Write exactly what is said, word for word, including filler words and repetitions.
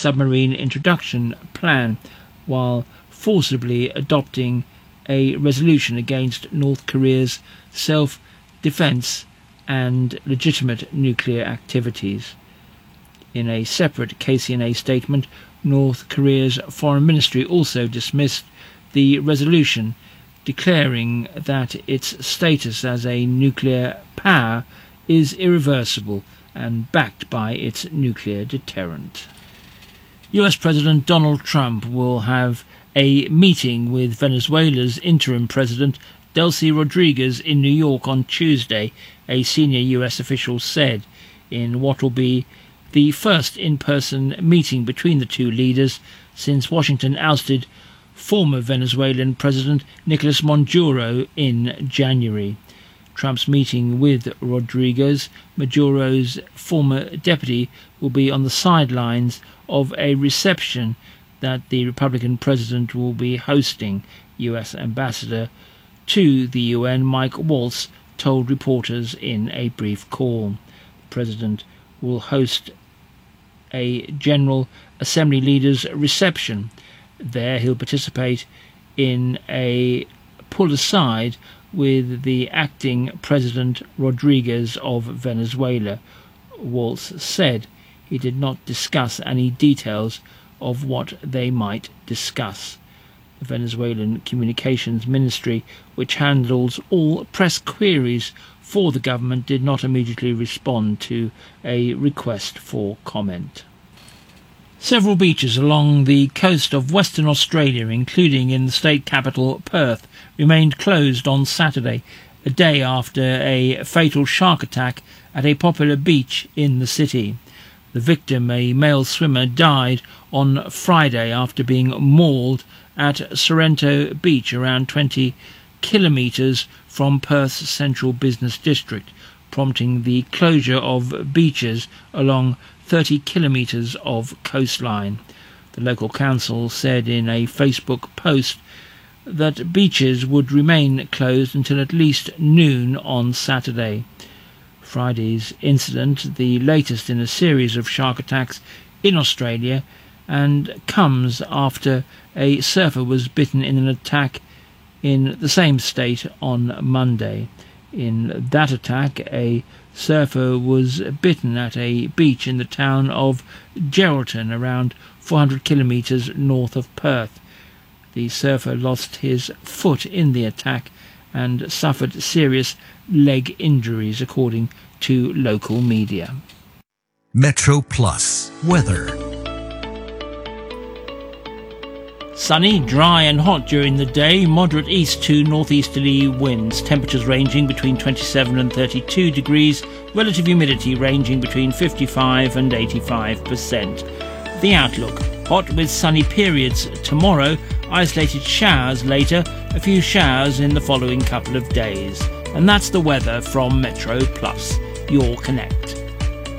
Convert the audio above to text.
submarine introduction plan, while forcibly adopting a resolution against North Korea's self-defense and legitimate nuclear activities. In a separate K C N A statement, North Korea's foreign ministry also dismissed the resolution, declaring that its status as a nuclear power is irreversible and backed by its nuclear deterrent. U S President Donald Trump will have a meeting with Venezuela's interim president Delcy Rodriguez in New York on Tuesday, a senior U S official said, in what will be the first in-person meeting between the two leaders since Washington ousted former Venezuelan President Nicolas Maduro in January. Trump's meeting with Rodriguez, Maduro's former deputy, will be on the sidelines of a reception that the Republican president will be hosting. U S Ambassador to the U N Mike Waltz told reporters in a brief call. The president will host a General Assembly leaders reception. There he'll participate in a pull-aside with the acting President Rodriguez of Venezuela. Waltz said he did not discuss any details of what they might discuss. The Venezuelan Communications Ministry, which handles all press queries for the government, did not immediately respond to a request for comment. Several beaches along the coast of Western Australia, including in the state capital Perth, remained closed on Saturday, a day after a fatal shark attack at a popular beach in the city. The victim, a male swimmer, died on Friday after being mauled at Sorrento Beach, around twenty kilometres from Perth's central business district, prompting the closure of beaches along thirty kilometres of coastline. The local council said in a Facebook post that beaches would remain closed until at least noon on Saturday. Friday's incident, the latest in a series of shark attacks in Australia, and comes after a surfer was bitten in an attack in the same state on Monday. In that attack, a surfer was bitten at a beach in the town of Geraldton, around four hundred kilometres north of Perth. The surfer lost his foot in the attack and suffered serious leg injuries, according to local media. Metro Plus weather. Sunny, dry and hot during the day, moderate east to northeasterly winds, temperatures ranging between twenty-seven and thirty-two degrees, relative humidity ranging between fifty-five and eighty-five percent. The outlook: hot with sunny periods tomorrow, isolated showers later, a few showers in the following couple of days. And that's the weather from Metro Plus, your Connect.